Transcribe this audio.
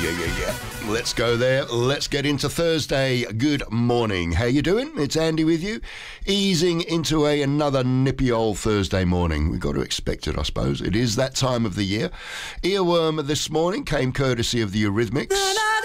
Yeah. Let's go there. Let's get into Thursday. Good morning. How you doing? It's Andy with you. Easing into another nippy old Thursday morning. We've got to expect it, I suppose. It is that time of the year. Earworm this morning came courtesy of the Eurythmics.